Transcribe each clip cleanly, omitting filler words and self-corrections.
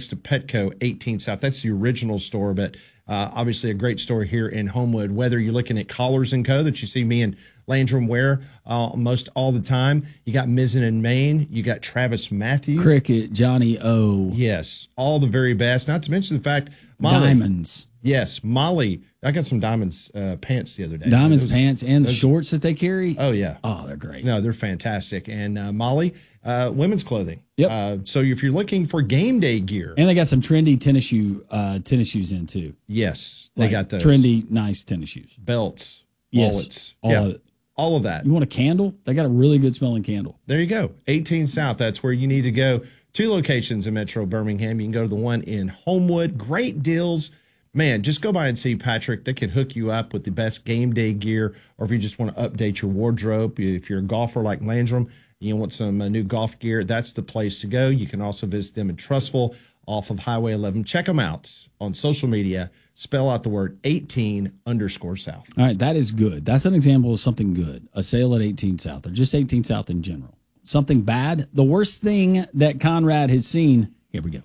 next to Petco, 18 South. That's the original store, but obviously a great store here in Homewood. Whether you're looking at Collars & Co. that you see me and Landrum wear most all the time. You got Mizzen and Main. You got Travis Matthew. Cricket, Johnny O. Yes, all the very best. Not to mention the fact, Molly. Diamonds. Yes, Molly. I got some Diamonds pants the other day. Diamonds pants and the shorts that they carry. Oh, yeah. Oh, they're great. No, they're fantastic. And Molly, women's clothing. Yep. So if you're looking for game day gear. And they got some trendy tennis shoes in, too. Yes, they got those. Trendy, nice tennis shoes. Belts, yes, wallets. All of it. All of that. You want a candle? They got a really good smelling candle. There you go. 18 South. That's where you need to go. 2 locations in Metro Birmingham. You can go to the one in Homewood. Great deals. Man, just go by and see Patrick. They can hook you up with the best game day gear, or if you just want to update your wardrobe, if you're a golfer like Landrum, you want some new golf gear, that's the place to go. You can also visit them in Trussville off of Highway 11. Check them out on social media. Spell out the word 18_South. All right, that is good. That's an example of something good. A sale at 18 South, or just 18 South in general. Something bad, the worst thing that Conrad has seen. Here we go.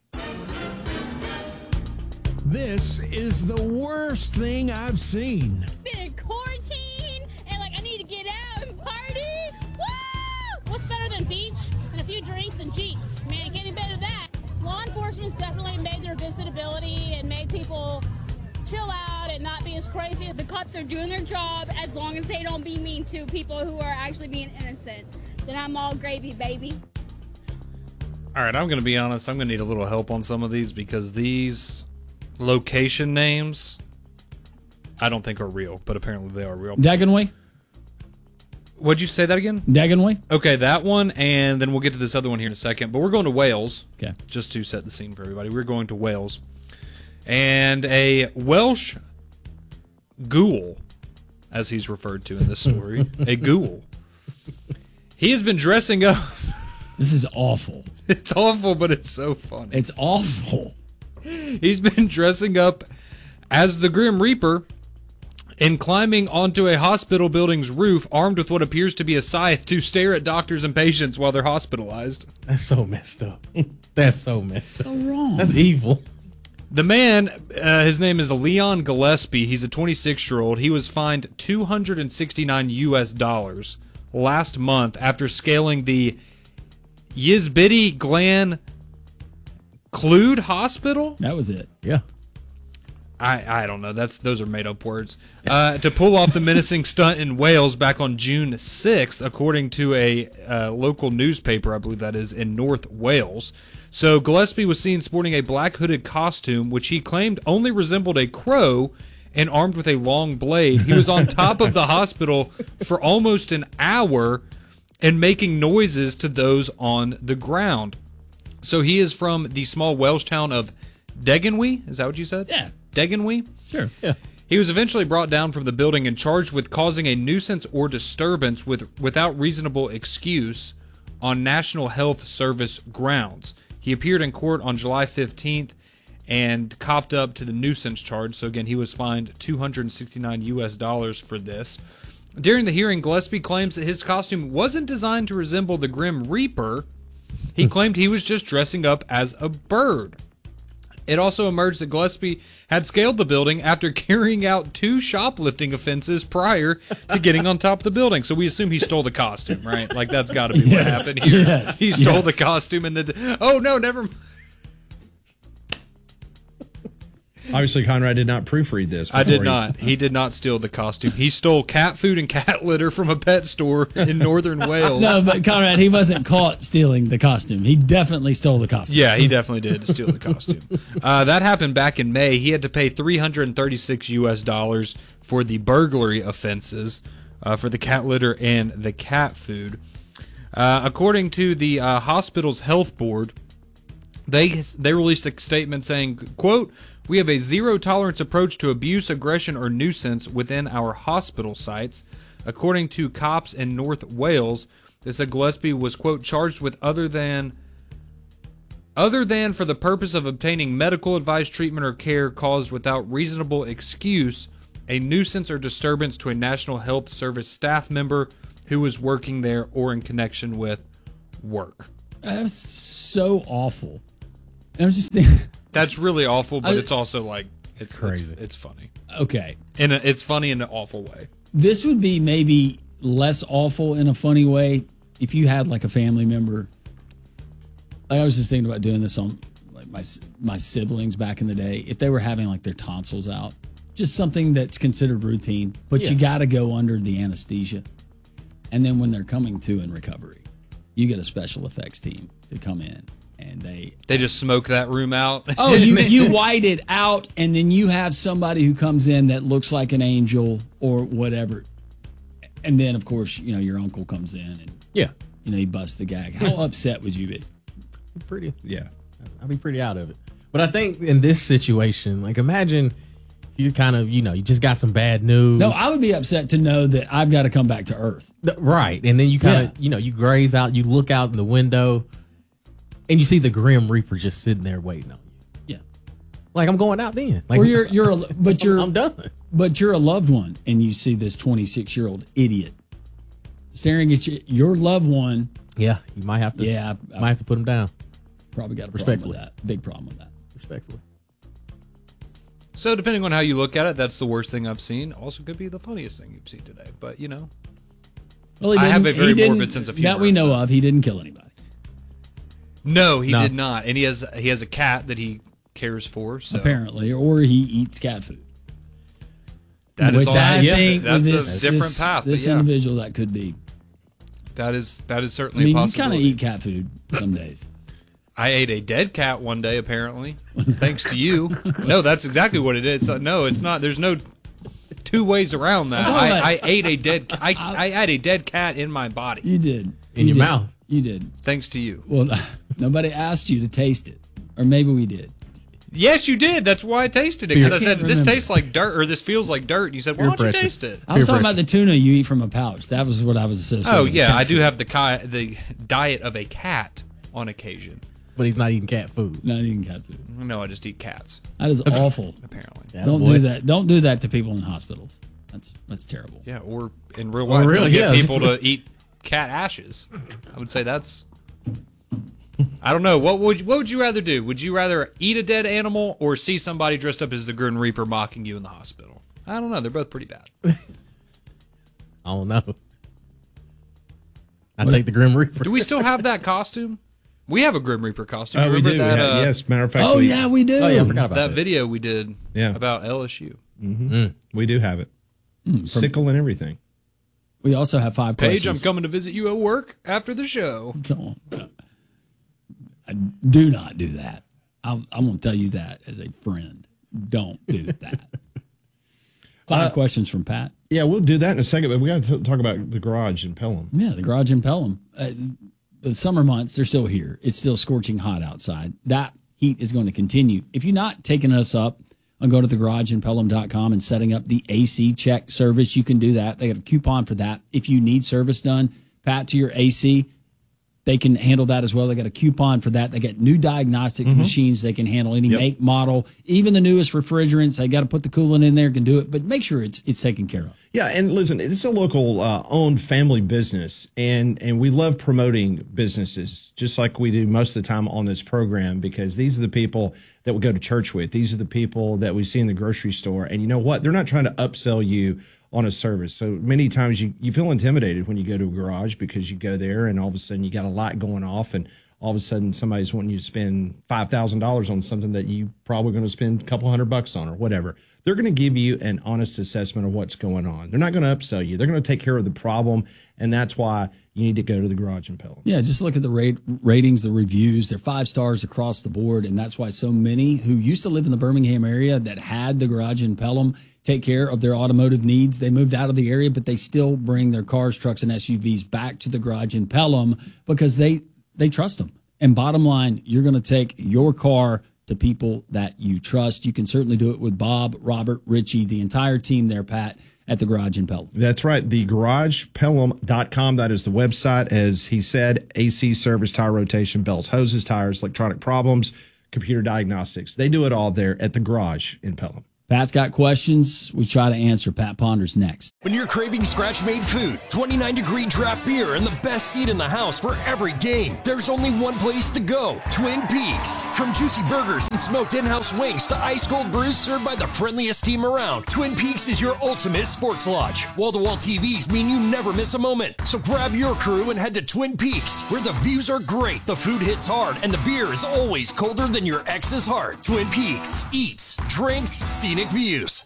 This is the worst thing I've seen. Been in quarantine and I need to get out and party. Woo! What's better than beach and a few drinks and Jeeps? Man, getting better than that. Law enforcement's definitely made their visitability and made people chill out and not be as crazy. The cops are doing their job as long as they don't be mean to people who are actually being innocent. Then I'm all gravy, baby. All right, I'm going to be honest. I'm going to need a little help on some of these because these location names I don't think are real, but apparently they are real. Dagenway? What'd you say that again? Dagenway? Okay, that one, and then we'll get to this other one here in a second. But we're going to Wales. Okay. Just to set the scene for everybody. We're going to Wales. And a Welsh ghoul, as he's referred to in this story, a ghoul. He has been dressing up. This is awful. It's awful, but it's so funny. It's awful. He's been dressing up as the Grim Reaper and climbing onto a hospital building's roof armed with what appears to be a scythe to stare at doctors and patients while they're hospitalized. That's so messed up. That's so messed up. So wrong. That's evil. The man, his name is Leon Gillespie. He's a 26-year-old. He was fined $269 last month after scaling the Yizbiti Glan Clude Hospital? That was it. Yeah. I don't know. Those are made up words. To pull off the menacing stunt in Wales back on June 6th, according to a local newspaper, I believe that is, in North Wales. So Gillespie was seen sporting a black hooded costume, which he claimed only resembled a crow, and armed with a long blade. He was on top of the hospital for almost an hour and making noises to those on the ground. So he is from the small Welsh town of Dagenway. Is that what you said? Yeah. Dagenway? Sure. Yeah. He was eventually brought down from the building and charged with causing a nuisance or disturbance without reasonable excuse on National Health Service grounds. He appeared in court on July 15th and copped up to the nuisance charge. So again, he was fined $269 for this. During the hearing, Gillespie claims that his costume wasn't designed to resemble the Grim Reaper. He claimed he was just dressing up as a bird. It also emerged that Gillespie had scaled the building after carrying out 2 shoplifting offenses prior to getting on top of the building. So we assume he stole the costume, right? Like, that's got to be what happened here. Yes, He stole the costume and then... Oh, no, never mind. Obviously, Conrad did not proofread this. I did not. He did not steal the costume. He stole cat food and cat litter from a pet store in northern Wales. No, but Conrad, he wasn't caught stealing the costume. He definitely stole the costume. Yeah, he definitely did steal the costume. That happened back in May. He had to pay $336 for the burglary offenses for the cat litter and the cat food. According to the hospital's health board, they released a statement saying, quote, "We have a zero-tolerance approach to abuse, aggression, or nuisance within our hospital sites." According to cops in North Wales, they said Gillespie was, quote, "charged with other than for the purpose of obtaining medical advice, treatment, or care caused without reasonable excuse, a nuisance or disturbance to a National Health Service staff member who was working there or in connection with work." That's so awful. And I was just thinking, That's really awful, but I- it's also like it's crazy. It's funny, okay, and it's funny in an awful way. this would be maybe less awful in a funny way if you had like a family member. I was just thinking about doing this on like my siblings back in the day. If they were having like their tonsils out, just something that's considered routine, but you got to go under the anesthesia. And then when they're coming to in recovery, you get a special effects team to come in and they just smoke that room out. Oh, you white it out, and then you have somebody who comes in that looks like an angel or whatever. And then, of course, your uncle comes in and, Yeah. he busts the gag. How upset would you be? Pretty. Yeah. I'll be pretty out of it. But I think in this situation, like imagine you kind of, you just got some bad news. No, I would be upset to know that I've got to come back to Earth. Right. And then you kind of, you graze out, you look out in the window and you see the Grim Reaper just sitting there waiting on you. Yeah. Like I'm going out then. Like, Or you're I'm done. But you're a loved one and you see this 26-year-old idiot staring at you, your loved one. Yeah. You might have to. Yeah. Might have to put him down. Probably got a problem with that. Big problem with that. Respectfully. So depending on how you look at it, that's the worst thing I've seen. Also could be the funniest thing you've seen today. But Well, I have a very he didn't- morbid sense of humor. That we know of. He didn't kill anybody. no, he No. did not. And he has a cat that he cares for. So Apparently, or he eats cat food. that is Which also, I think that's with a different path. This but yeah, individual that could be. that is I certainly mean, a you possibility. kind of eat cat food some days. I ate a dead cat one day, apparently, thanks to you. No, that's exactly what it is. No, it's not. There's no two ways around that. I ate a dead. I had a dead cat in my body, You did. In You your did. mouth. You did. thanks to you. Well, nobody asked you to taste it, or maybe we did. Yes, you did. That's why I tasted it because I Can't said this remember. tastes like dirt or this feels like dirt. And you said, "Why Peer don't you pressure. taste it?" I was Peer talking about the tuna you eat from a pouch. That was what I was associating. Oh with yeah, cat I do food. have the diet of a cat on occasion. But he's not eating cat food. Not eating cat food. No, I just eat cats. That is awful. Apparently, Yeah, Don't boy. do that. Don't do that to people in hospitals. That's terrible. yeah. Or in real life, really, get yeah. people to eat cat ashes. I would say that's. I don't know. What would you rather do? Would you rather eat a dead animal or see somebody dressed up as the Grim Reaper mocking you in the hospital? I don't know. They're both pretty bad. I don't know. I take the Grim Reaper. Do we still have that costume? We have a Grim Reaper costume. Oh, we Remember do. that? Yes, matter of fact. Oh yeah, we do. Oh yeah, I forgot about that that. video we did Yeah. about LSU. We do have it. Sickle and everything. We also have 5 Paige, questions. I'm coming to visit you at work after the show. Don't. Do not do that. I'm going to tell you that as a friend. Don't do that. 5 questions from Pat. Yeah, we'll do that in a second, but we got to talk about the garage in Pelham. Yeah, the garage in Pelham. The summer months, they're still here. It's still scorching hot outside. That heat is going to continue. If you're not taking us up on going to thegarageinpelham.com and setting up the AC check service, you can do that. They have a coupon for that. If you need service done, Pat, to your AC, they can handle that as well. They got a coupon for that. They got new diagnostic machines. They can handle any make, model, even the newest refrigerants. They got to put the coolant in there, can do it, but make sure it's taken care of. Yeah, and listen, it's a local owned family business, and we love promoting businesses just like we do most of the time on this program, because these are the people that we go to church with. These are the people that we see in the grocery store, and you know what? They're not trying to upsell you on a service. So many times you feel intimidated when you go to a garage, because you go there and all of a sudden you got a light going off, and all of a sudden somebody's wanting you to spend $5,000 on something that you probably going to spend a couple $100 on or whatever. They're going to give you an honest assessment of what's going on. They're not going to upsell you. They're going to take care of the problem, and that's why you need to go to the garage in Pelham. Yeah, just look at the ratings, the reviews. They're 5 stars across the board, and that's why so many who used to live in the Birmingham area that had the garage in Pelham take care of their automotive needs. They moved out of the area, but they still bring their cars, trucks, and SUVs back to the garage in Pelham because they trust them. And bottom line, you're going to take your car to people that you trust. You can certainly do it with Bob, Robert, Richie, the entire team there, Pat, at the garage in Pelham. That's right. The garagepelham.com. That is the website. As he said, AC service, tire rotation, belts, hoses, tires, electronic problems, computer diagnostics. They do it all there at the garage in Pelham. Pat's got questions. We try to answer. Pat Ponders next. When you're craving scratch-made food, 29-degree draft beer, and the best seat in the house for every game, there's only one place to go, Twin Peaks. From juicy burgers and smoked in-house wings to ice-cold brews served by the friendliest team around, Twin Peaks is your ultimate sports lodge. Wall-to-wall TVs mean you never miss a moment. So grab your crew and head to Twin Peaks, where the views are great, the food hits hard, and the beer is always colder than your ex's heart. Twin Peaks. Eats, drinks, scenic views.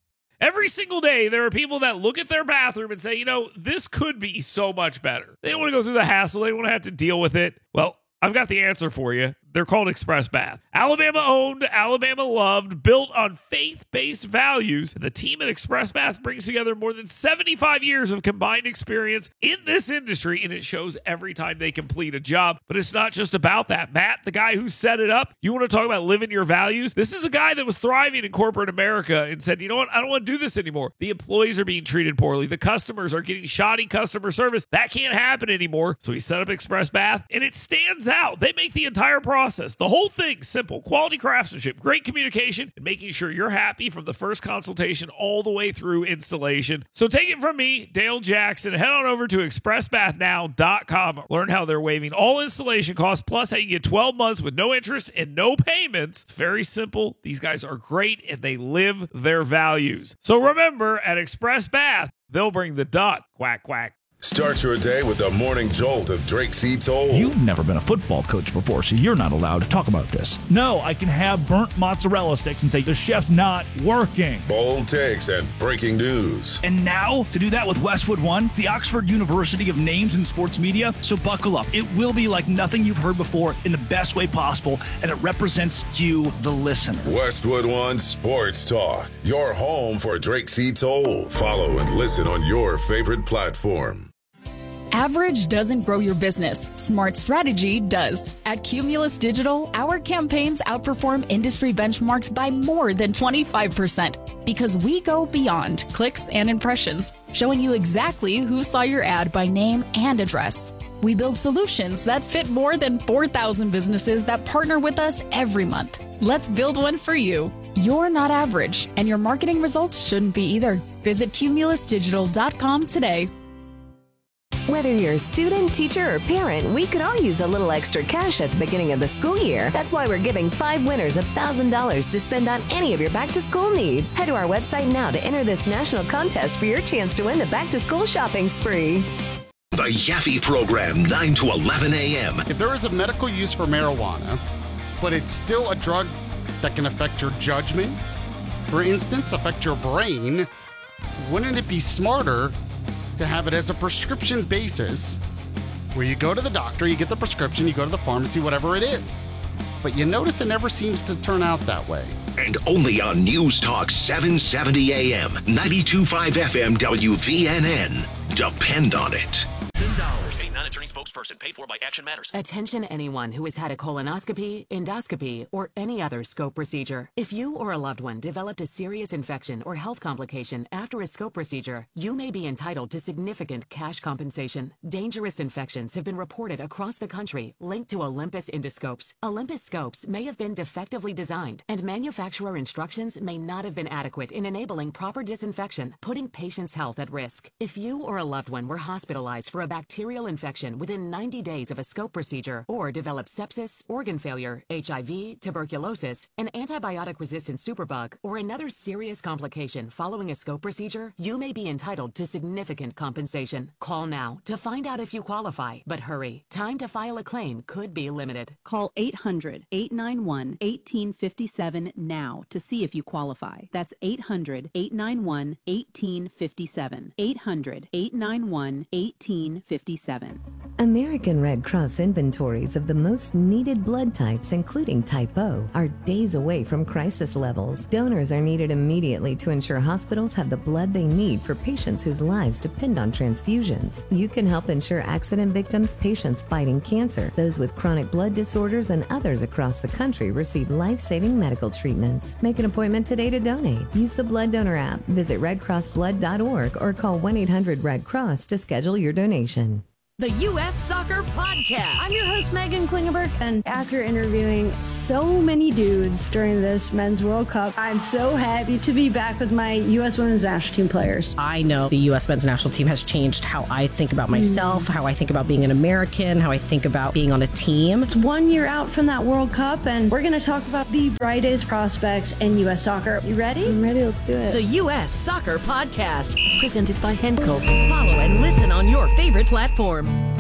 Every single day, there are people that look at their bathroom and say, you know, this could be so much better. They don't want to go through the hassle. They don't want to have to deal with it. Well, I've got the answer for you. They're called Express Bath. Alabama owned, Alabama loved, built on faith-based values. The team at Express Bath brings together more than 75 years of combined experience in this industry, and it shows every time they complete a job. But it's not just about that. Matt, the guy who set it up, you want to talk about living your values? This is a guy that was thriving in corporate America and said, you know what? I don't want to do this anymore. The employees are being treated poorly. The customers are getting shoddy customer service. That can't happen anymore. So he set up Express Bath, and it stands out. They make the entire process, the whole thing, simple. Quality craftsmanship, great communication, and making sure you're happy from the first consultation all the way through installation. So take it from me, Dale Jackson. Head on over to expressbathnow.com. Learn how they're waiving all installation costs, plus how you get 12 months with no interest and no payments. It's very simple. These guys are great, and they live their values. So remember, at Express Bath, they'll bring the duck. Quack, quack. Start your day with the morning jolt of Drake C. Toll. You've never been a football coach before, so you're not allowed to talk about this. No, I can have burnt mozzarella sticks and say the chef's not working. Bold takes and breaking news. And now, to do that with Westwood One, the Oxford University of Names in Sports Media. So buckle up. It will be like nothing you've heard before in the best way possible, and it represents you, the listener. Westwood One Sports Talk, your home for Drake C. Toll. Follow and listen on your favorite platform. Average doesn't grow your business. Smart strategy does. At Cumulus Digital, our campaigns outperform industry benchmarks by more than 25% because we go beyond clicks and impressions, showing you exactly who saw your ad by name and address. We build solutions that fit more than 4,000 businesses that partner with us every month. Let's build one for you. You're not average, and your marketing results shouldn't be either. Visit cumulusdigital.com today. Whether you're a student, teacher, or parent, we could all use a little extra cash at the beginning of the school year. That's why we're giving 5 winners $1,000 to spend on any of your back-to-school needs. Head to our website now to enter this national contest for your chance to win the back-to-school shopping spree. The Yaffe Program, 9 to 11 a.m. If there is a medical use for marijuana, but it's still a drug that can affect your judgment, for instance, affect your brain, wouldn't it be smarter to have it as a prescription basis where you go to the doctor, you get the prescription, you go to the pharmacy, whatever it is. But you notice it never seems to turn out that way. And only on News Talk 770 AM, 92.5 FM WVNN. Depend on it. $10. A non-attorney spokesperson paid for by Action Matters. Attention anyone who has had a colonoscopy, endoscopy, or any other scope procedure. If you or a loved one developed a serious infection or health complication after a scope procedure, you may be entitled to significant cash compensation. Dangerous infections have been reported across the country linked to Olympus endoscopes. Olympus scopes may have been defectively designed, and manufacturer instructions may not have been adequate in enabling proper disinfection, putting patients' health at risk. If you or a loved one were hospitalized for a bacterial infection within 90 days of a scope procedure, or developed sepsis, organ failure, HIV, tuberculosis, an antibiotic-resistant superbug, or another serious complication following a scope procedure, you may be entitled to significant compensation. Call now to find out if you qualify, but hurry. Time to file a claim could be limited. Call 800-891-1857 now to see if you qualify. That's 800-891-1857. 800-891-1857. American Red Cross inventories of the most needed blood types, including type O, are days away from crisis levels. Donors are needed immediately to ensure hospitals have the blood they need for patients whose lives depend on transfusions. You can help ensure accident victims, patients fighting cancer, those with chronic blood disorders, and others across the country receive life-saving medical treatments. Make an appointment today to donate. Use the Blood Donor app, visit redcrossblood.org, or call 1-800-RED-CROSS to schedule your donation. The U.S. Soccer Podcast. I'm your host, Megan Klingenberg, and after interviewing so many dudes during this Men's World Cup, I'm so happy to be back with my U.S. Women's National Team players. I know the U.S. Men's National Team has changed how I think about myself, how I think about being an American, how I think about being on a team. It's 1 year out from that World Cup, and we're going to talk about the brightest prospects in U.S. soccer. You ready? I'm ready. Let's do it. The U.S. Soccer Podcast, presented by Henkel. Follow and listen on your favorite platform.